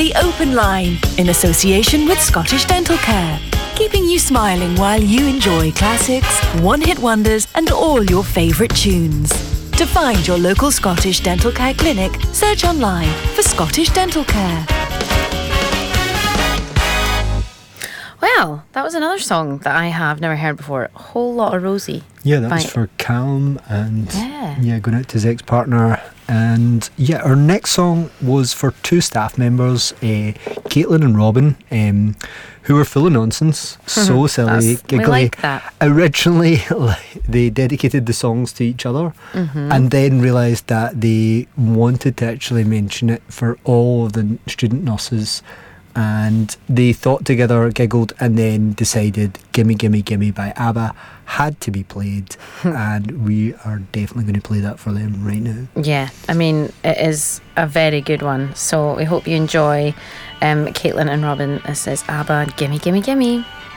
The Open Line, in association with Scottish Dental Care. Keeping you smiling while you enjoy classics, one-hit wonders and all your favourite tunes. To find your local Scottish Dental Care clinic, search online for Scottish Dental Care. Well, that was another song that I have never heard before. A Whole Lot of Rosie. Yeah, that was for Callum and going out to his ex-partner. And yeah, our next song was for two staff members, Caitlin and Robin, who were full of nonsense, so silly, giggly. We like that. Originally, they dedicated the songs to each other, and then realised that they wanted to actually mention it for all of the student nurses. And they thought together, giggled, and then decided Gimme Gimme Gimme by ABBA had to be played, and we are definitely going to play that for them right now. Yeah, I mean, it is a very good one, so we hope you enjoy Caitlin and Robin. This is ABBA, Gimme Gimme Gimme.